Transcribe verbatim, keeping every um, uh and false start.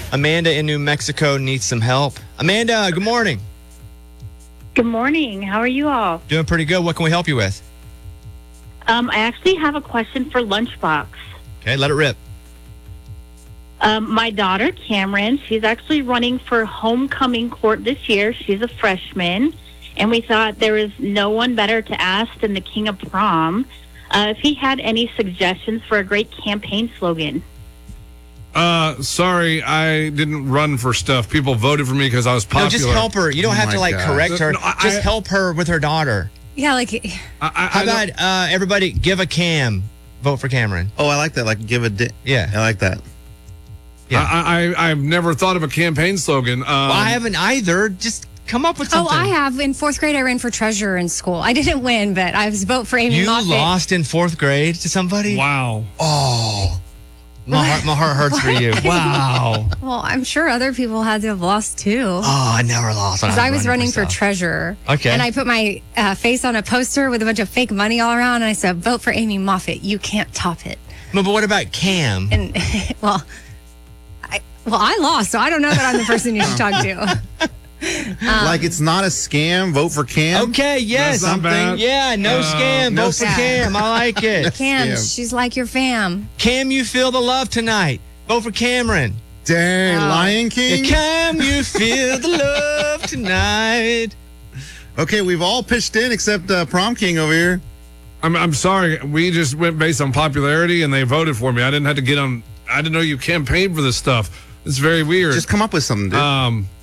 Amanda in New Mexico needs some help. Amanda, good morning. Good morning. How are you all? Doing pretty good. What can we help you with? Um, I actually have a question for Lunchbox. Okay, let it rip. Um, my daughter, Cameron, she's actually running for homecoming court this year. She's a freshman, and we thought there was no one better to ask than the king of prom uh, if he had any suggestions for a great campaign slogan. Uh, sorry, I didn't run for stuff. People voted for me because I was popular. No, just help her. You don't Oh have my to, like, God. correct her. No, I- just I- help her with her daughter. Yeah, like, I, I, How I don't- about uh, everybody give a Cam, vote for Cameron? Oh, I like that. Like, give a di- Yeah. I like that. Yeah. I, I, I've never thought of a campaign slogan. Um, Well, I haven't either. Just come up with oh, something. I have. In fourth grade, I ran for treasurer in school. I didn't win, but I was vote for Amy You Moffett. lost in fourth grade to somebody? Wow. Oh. My heart, my heart hurts for you. Wow. Well, I'm sure other people had to have lost too. Oh, I never lost. Because I was running for treasurer. Okay. And I put my uh, face on a poster with a bunch of fake money all around, and I said, vote for Amy Moffett. You can't top it. No, but what about Cam? And, well, I, well, I lost, so I don't know that I'm the person you should talk to. like, it's not a scam. Vote for Cam. Okay, yes. That's not bad. Yeah, no Uh, scam. no Vote for scam. Cam. I like it. Cam, Yeah. she's like your fam. Cam, you feel the love tonight. Vote for Cameron. Dang, Oh. Lion Yeah, King. Cam, you feel the love tonight. Okay, we've all pitched in except uh, Prom King over here. I'm, I'm sorry. We just went based on popularity, and they voted for me. I didn't have to get on. I didn't know you campaigned for this stuff. It's very weird. Just come up with something, dude. um,